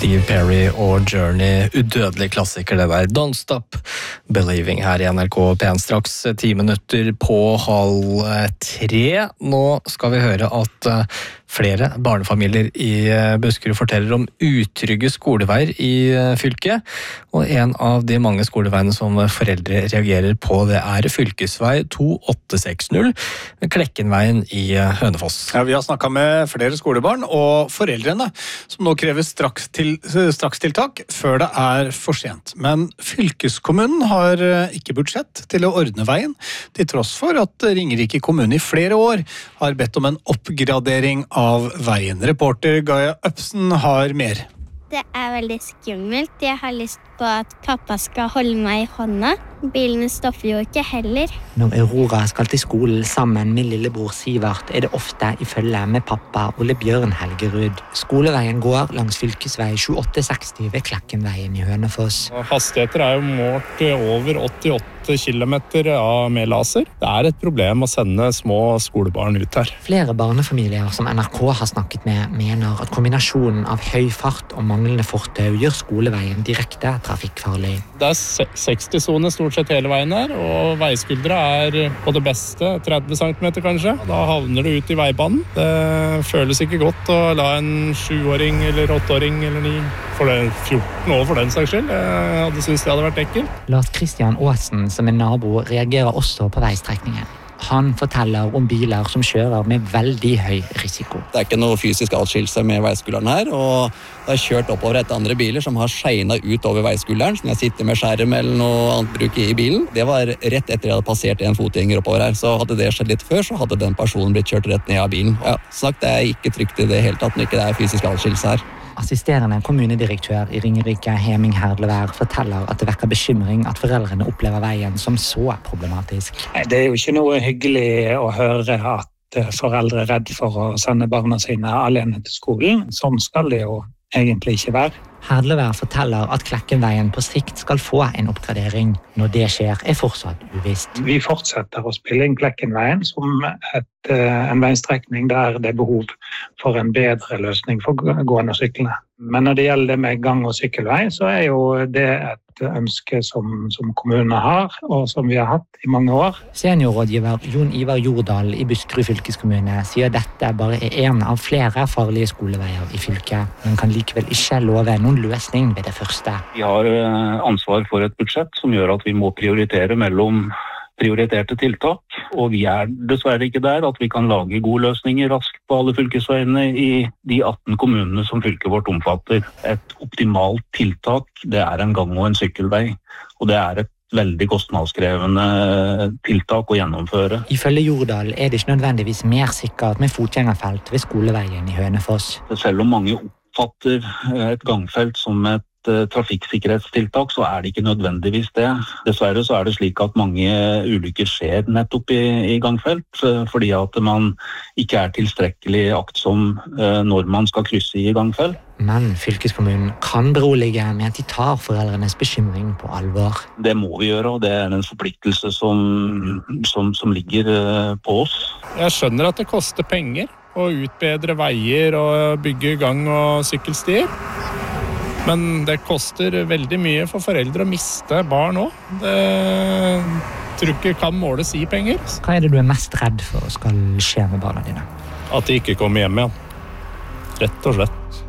Steve Perry og Journey, udødelig klassiker det der. Don't Stop Believing her i NRK P1 straks 10 minutter på 2:30. Nå skal vi høre at flere barnefamilier i Buskerud forteller om utrygge skoleveier i fylket, og en av de mange skoleveiene som foreldre reagerer på, det er fylkesvei 2860, Klekkenveien i Hønefoss. Ja, vi har snakket med flere skolebarn og foreldrene, som nå krever strakstiltak før det er for sent. Men fylkeskommunen har ikke budsjett til å ordne veien, til tross for at Ringerike kommune i flere år har bedt om en oppgradering av veien. Reporter Gaia Øpsen har mer. Det er veldig skummelt. Jeg har lyst på at pappa skal holde meg i hånda. Bilene stopper jo ikke heller. Når Aurora skal til skolen sammen med lillebror Sivert, er det ofte i følge med pappa Ole Bjørn Helgerud. Skoleveien går langs fylkesvei 2860 ved Klekkenveien i Hønefoss. Hastigheter er jo målt over 88 kilometer med laser. Det er et problem å sende små skolebarn ut her. Flere barnefamilier som NRK har snakket med, mener at kombinasjonen av høy fart og manglende fortau gjør skoleveien direkte trafikkfarlig. Det er 60-sone stort sett hele veien her, og veiskuldre er på det beste 30 cm kanskje. Da havner du ut i veibanen. Det føles ikke godt å la en 7-åring eller 8-åring eller 9, for det 14 år for den saks skyld. Jeg hadde syntes det hadde vært ekkelt. Lars Christian Aasen, som er nabo, reagerer også på veistrekningen. Han forteller om biler som kjører med veldig høy risiko. Det er ikke noe fysisk atskillelse med veiskulderen her, og det er kjørt oppover etter andre biler som har skeinet ut over veiskulderen, som jeg sitter med skjerm eller noe annet bruk i bilen. Det var rett etter jeg hadde passert en fotgjenger oppover her, så hadde det skjedd litt før, så hadde den personen blitt kjørt rett ned av bilen. Ja, sagt, det er ikke trygt i det hele tatt når ikke det er fysisk atskillelse her. Assisterende kommunedirektør i Ringerike, Heming Herdlevær, forteller at det vekker bekymring at foreldrene opplever veien som så problematisk. Det er jo ikke noe hyggelig å høre at foreldre er redd for å sende barna sine alene til skolen. Sånn skal det jo egentlig ikke være. Herdlevær forteller at Klekkenveien på sikt skal få en oppgradering. Når det skjer, er fortsatt uvisst. Vi fortsetter å spille inn Klekkenveien som en veistrekning der det er behov for en bedre løsning for gående og syklende. Men når det gjelder det med gang- og sykkelvei, så er jo det et ønske som kommunene har, og som vi har hatt i mange år. Seniorrådgiver Jon Ivar Jordal i Buskerud fylkeskommune sier dette bare er en av flere farlige skoleveier i fylket, men kan likevel ikke love noen løsning ved det første. Vi har ansvar for et budsjett som gjør at vi må prioritere mellom prioriterte tiltak, og vi er dessverre ikke der at vi kan lage gode løsninger raskt på alle fylkesveiene i de 18 kommunene som fylket vårt omfatter. Et optimalt tiltak, det er en gang- og en sykkelvei, og det er et veldig kostnadskrevende tiltak å gjennomføre. Ifølge Jordal er det ikke nødvendigvis mer sikkert med fotgjengerfelt ved skoleveien i Hønefoss. Selv om mange oppfatter et gangfelt som et trafikksikkerhetstiltak, så er det ikke nødvendigvis det. Dessverre så er det slik at mange ulykker skjer nettopp i gangfelt, fordi at man ikke er tilstrekkelig aktsom når man skal krysse i gangfelt. Men fylkeskommunen kan berolige med at de tar foreldrenes bekymring på alvor. Det må vi gjøre, og det er en forpliktelse som ligger på oss. Jeg skjønner at det koster penger å utbedre veier og bygge gang- og sykkelstier. Men det koster veldig mye for foreldre å miste barn også. Det tror ikke kan måles i penger. Hva er det du er mest redd for skal skje med barna dine? At de ikke kommer hjem igjen. Rett og slett.